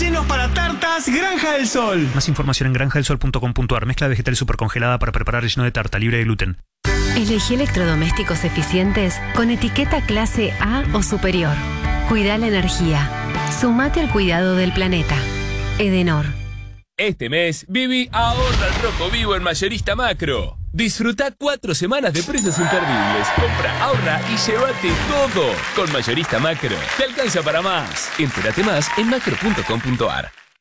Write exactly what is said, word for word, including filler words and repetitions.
rellenos para tartas Granja del Sol. Más información en granja del sol punto com punto a r. Mezcla vegetal supercongelada para preparar relleno de tarta libre de gluten. Elegí electrodomésticos eficientes con etiqueta clase A o superior. Cuida la energía. Sumate al cuidado del planeta. Edenor. Este mes, viví ahorra al rojo vivo en Mayorista Macro. Disfruta cuatro semanas de precios imperdibles. Compra, ahorra y llévate todo. Con Mayorista Macro. Te alcanza para más. Entérate más en macro punto com punto a r.